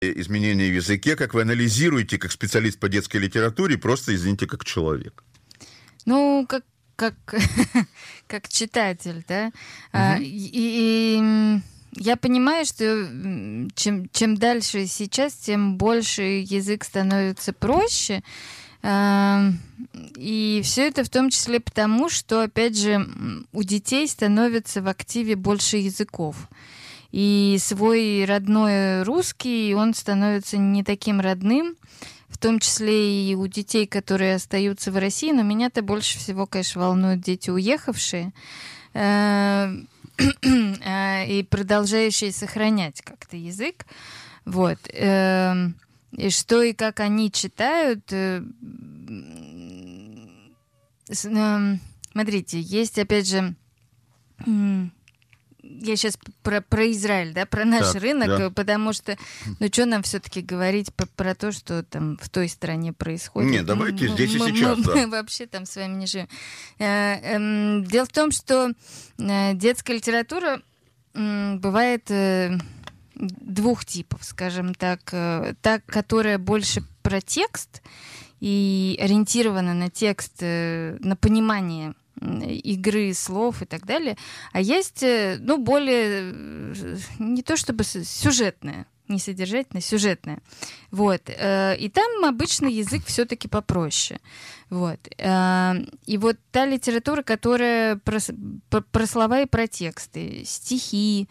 изменения в языке, как вы анализируете как специалист по детской литературе, просто, извините, как человек? Ну, как, как читатель, да. Я понимаю, что чем дальше сейчас, тем больше язык становится проще. И все это в том числе потому, что, опять же, у детей становится в активе больше языков. И свой родной русский, он становится не таким родным, в том числе и у детей, которые остаются в России. Но меня-то больше всего, конечно, волнуют дети, уехавшие и продолжающие сохранять как-то язык. Вот. И что и как они читают. Смотрите, есть, опять же, я сейчас про Израиль, да, про наш рынок, да. Потому что, ну, что нам все-таки говорить про то, что там в той стране происходит? Нет, давайте здесь и сейчас. Мы вообще там с вами не живем. Дело в том, что детская литература бывает двух типов, скажем так. Та, которая больше про текст и ориентирована на текст, на понимание игры слов и так далее. А есть, ну, более, не то чтобы сюжетная, не содержательная, сюжетная. Вот. И там обычно язык все-таки попроще. Вот. И вот та литература, которая про слова и про тексты, стихи,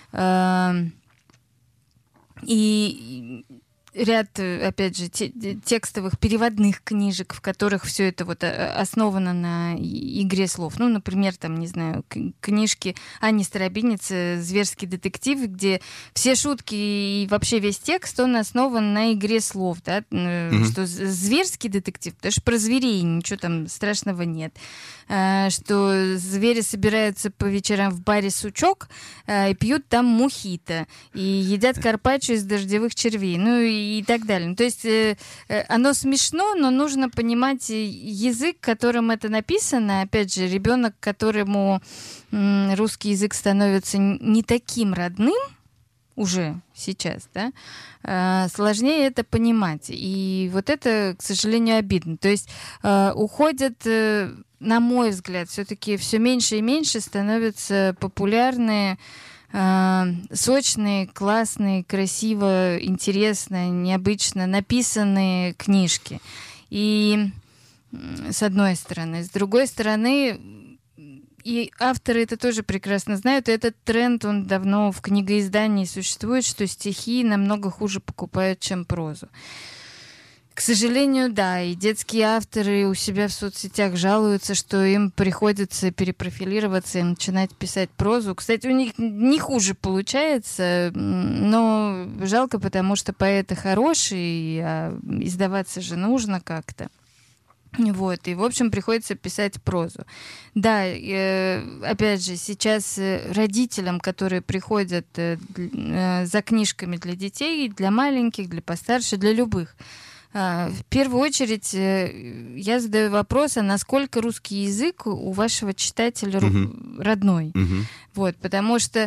и ряд, опять же, текстовых переводных книжек, в которых все это вот основано на игре слов. Ну, например, там, не знаю, книжки Ани Старобинец «Зверский детектив», где все шутки и вообще весь текст, он основан на игре слов, да, что зверский детектив, потому что про зверей ничего там страшного нет. Что звери собираются по вечерам в баре «Сучок» и пьют там мохито, и едят карпаччо из дождевых червей, ну и так далее. Ну, то есть оно смешно, но нужно понимать язык, которым это написано. Опять же, ребенок, которому русский язык становится не таким родным уже сейчас, да, сложнее это понимать. И вот это, к сожалению, обидно. То есть уходят, на мой взгляд, все-таки все меньше и меньше становятся популярные, сочные, классные, красиво, интересно, необычно написанные книжки. И с одной стороны. С другой стороны, и авторы это тоже прекрасно знают, и этот тренд, он давно в книгоиздании существует, что стихи намного хуже покупают, чем прозу. К сожалению, да, и детские авторы у себя в соцсетях жалуются, что им приходится перепрофилироваться и начинать писать прозу. Кстати, у них не хуже получается, но жалко, потому что поэты хорошие, а издаваться же нужно как-то. Вот, и, в общем, приходится писать прозу. Да, опять же, сейчас родителям, которые приходят за книжками для детей, для маленьких, для постарше, для любых, в первую очередь я задаю вопрос, а насколько русский язык у вашего читателя родной? Вот, потому что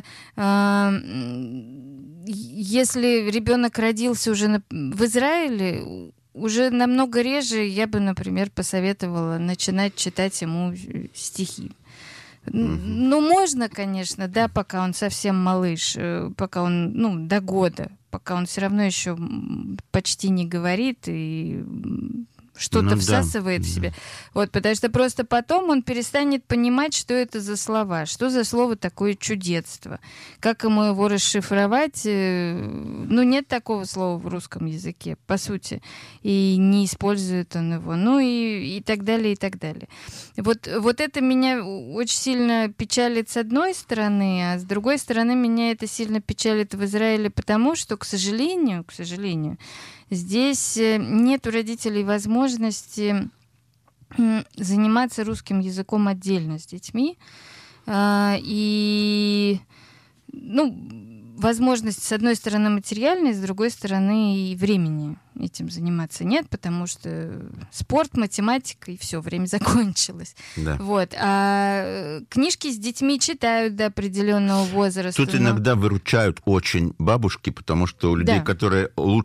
если ребенок родился уже в Израиле, уже намного реже я бы, например, посоветовала начинать читать ему стихи. Ну, можно, конечно, да, пока он совсем малыш, пока он, ну, до года, пока он все равно еще почти не говорит и что-то всасывает в себя. Вот, потому что просто потом он перестанет понимать, что это за слова, что за слово такое чудесство, как ему его расшифровать. Ну, нет такого слова в русском языке, по сути, и не использует он его, ну и так далее, и так далее. Вот это меня очень сильно печалит с одной стороны, а с другой стороны меня это сильно печалит в Израиле, потому что, к сожалению, здесь нет у родителей возможности заниматься русским языком отдельно с детьми. И, ну, возможности, с одной стороны, материальной, с другой стороны, и времени этим заниматься нет, потому что спорт, математика, и все, время закончилось. Да. Вот. А книжки с детьми читают до определенного возраста. Тут иногда выручают очень бабушки, потому что у людей, которые лучше